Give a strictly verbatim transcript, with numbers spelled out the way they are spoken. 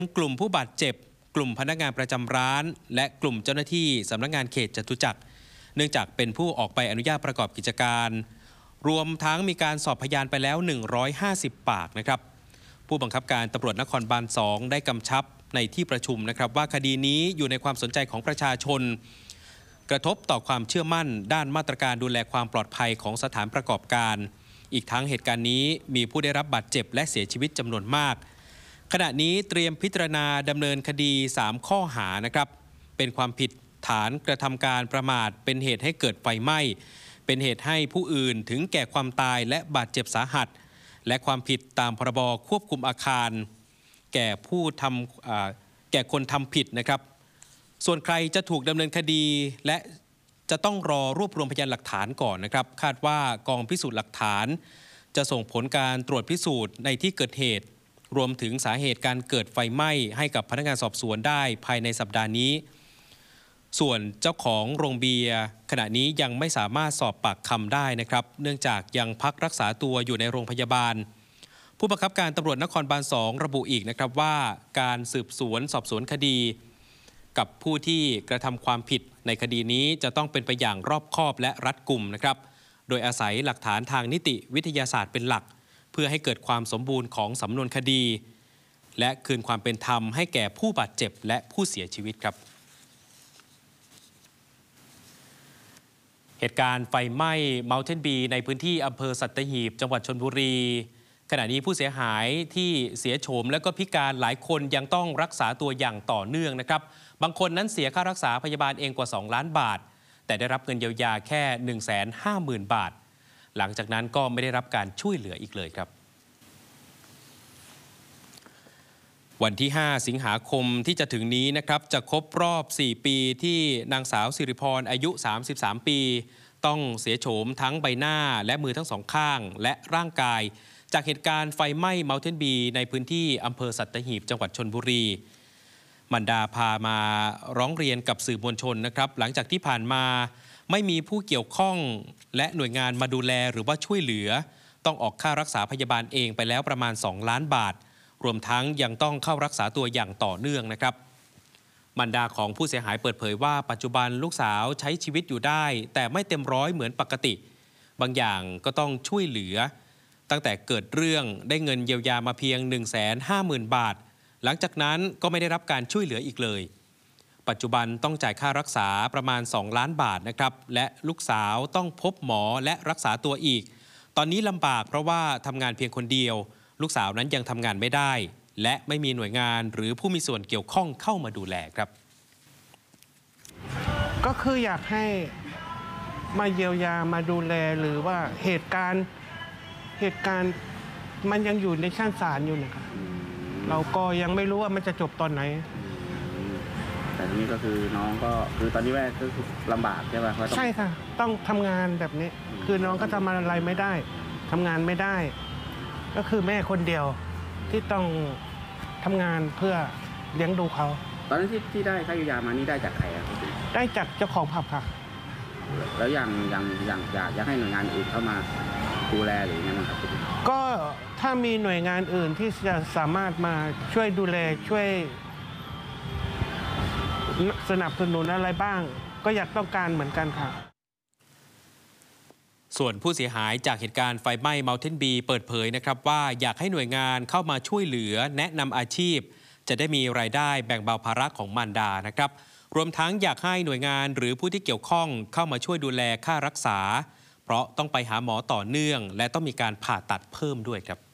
กลุ่มผู้บาดเจ็บกลุ่มพนักงานประจำร้านและกลุ่มเจ้าหน้าที่สำนักงานเขตจตุจักรเนื่องจากเป็นผู้ออกใบอนุญาตประกอบกิจการรวมทั้งมีการสอบพยานไปแล้วหนึ่งร้อยห้าสิบปากนะครับผู้บังคับการตำรวจนครบาลสองได้กำชับในที่ประชุมนะครับว่าคดีนี้อยู่ในความสนใจของประชาชนกระทบต่อความเชื่อมั่นด้านมาตรการดูแลความปลอดภัยของสถานประกอบการอีกทั้งเหตุการณ์นี้มีผู้ได้รับบาดเจ็บและเสียชีวิตจำนวนมากขณะนี้เตรียมพิจารณาดำเนินคดีสามข้อหานะครับเป็นความผิดฐานกระทำการประมาทเป็นเหตุให้เกิดไฟไหม้เป็นเหตุให้ผู้อื่นถึงแก่ความตายและบาดเจ็บสาหัสและความผิดตามพรบควบคุมอาคารแก่ผู้ทำแก่คนทำผิดนะครับส่วนใครจะถูกดำเนินคดีและจะต้องรอรวบรวมพยานหลักฐานก่อนนะครับคาดว่ากองพิสูจน์หลักฐานจะส่งผลการตรวจพิสูจน์ในที่เกิดเหตุรวมถึงสาเหตุการเกิดไฟไหม้ให้กับพนักงานสอบสวนได้ภายในสัปดาห์นี้ส่วนเจ้าของโรงเบียร์ขณะนี้ยังไม่สามารถสอบปากคำได้นะครับเนื่องจากยังพักรักษาตัวอยู่ในโรงพยาบาลผู้บังคับการตำรวจนครบาลสองระบุอีกนะครับว่าการสืบสวนสอบสวนคดีกับผู้ที่กระทำความผิดในคดีนี้จะต้องเป็นไปอย่างรอบคอบและรัดกุมนะครับโดยอาศัยหลักฐานทางนิติวิทยาศาสตร์เป็นหลักเพื่อให้เกิดความสมบูรณ์ของสำนวนคดีและคืนความเป็นธรรมให้แก่ผู้บาดเจ็บและผู้เสียชีวิตครับเหตุการณ์ไฟไหม้ Mountain Bee ในพื้นที่อำเภอสัตหีบจังหวัดชลบุรีขณะนี้ผู้เสียหายที่เสียโฉมและก็พิการหลายคนยังต้องรักษาตัวอย่างต่อเนื่องนะครับบางคนนั้นเสียค่ารักษาพยาบาลเองกว่าสองล้านบาทแต่ได้รับเงินเยียวยาแค่ หนึ่งแสนห้าหมื่น บาทหลังจากนั้นก็ไม่ได้รับการช่วยเหลืออีกเลยครับวันที่ห้าสิงหาคมที่จะถึงนี้นะครับจะครบรอบสี่ปีที่นางสาวสิริพรอายุสามสิบสามปีต้องเสียโฉมทั้งใบหน้าและมือทั้งสองข้างและร่างกายจากเหตุการณ์ไฟไหม้ Mountain Bee ในพื้นที่อำเภอสัตหีบจังหวัดชลบุรีมารดาพามาร้องเรียนกับสื่อมวลชนนะครับหลังจากที่ผ่านมาไม่มีผู้เกี่ยวข้องและหน่วยงานมาดูแลหรือว่าช่วยเหลือต้องออกค่ารักษาพยาบาลเองไปแล้วประมาณสองล้านบาทรวมทั้งยังต้องเข้ารักษาตัวอย่างต่อเนื่องนะครับมารดาของผู้เสียหายเปิดเผยว่าปัจจุบันลูกสาวใช้ชีวิตอยู่ได้แต่ไม่เต็มร้อยเหมือนปกติบางอย่างก็ต้องช่วยเหลือตั้งแต่เกิดเรื่องได้เงินเยียวยามาเพียง หนึ่งแสนห้าหมื่น บาทหลังจากนั้นก็ไม่ได้รับการช่วยเหลืออีกเลยปัจจุบันต้องจ่ายค่ารักษาประมาณสองล้านบาทนะครับและลูกสาวต้องพบหมอและรักษาตัวอีกตอนนี้ลำบากเพราะว่าทำงานเพียงคนเดียวลูกสาวนั้นยังทำงานไม่ได้และไม่มีหน่วยงานหรือผู้มีส่วนเกี่ยวข้องเข้ามาดูแลครับก็คืออยากให้มาเยียวยามาดูแลหรือว่าเหตุการณ์เหตุการณ์มันยังอยู่ในชั้นศาลอยู่นะครับเราก็ยังไม่รู้ว่ามันจะจบตอนไหนแต่ทีนี้ก็คือน้องก็คือตอนนี้แม่ก็คือลำบากใช่ไหมใช่ค่ะต้องทำงานแบบนี้คือน้องก็ทำอะไรไม่ได้ทำงานไม่ได้ก็คือแม่คนเดียวที่ต้องทำงานเพื่อเลี้ยงดูเขาตอนนั้นที่ที่ได้ค่าเยียวยามานี่ได้จากใครครับได้จากเจ้าของผับค่ะแล้วอย่างอย่างอย่างอยากอยากให้หน่วยงานอื่นเข้ามาดูแลหรือยังไงบ้างครับก็ถ้ามีหน่วยงานอื่นที่จะสามารถมาช่วยดูแลช่วยสนับสนุนอะไรบ้างก็อยากต้องการเหมือนกันค่ะส่วนผู้เสียหายจากเหตุการณ์ไฟไหม้ Mountain Bee เปิดเผยนะครับว่าอยากให้หน่วยงานเข้ามาช่วยเหลือแนะนำอาชีพจะได้มีรายได้แบ่งเบาภาระของมารดานะครับรวมทั้งอยากให้หน่วยงานหรือผู้ที่เกี่ยวข้องเข้ามาช่วยดูแลค่ารักษาเพราะต้องไปหาหมอต่อเนื่องและต้องมีการผ่าตัดเพิ่มด้วยครับ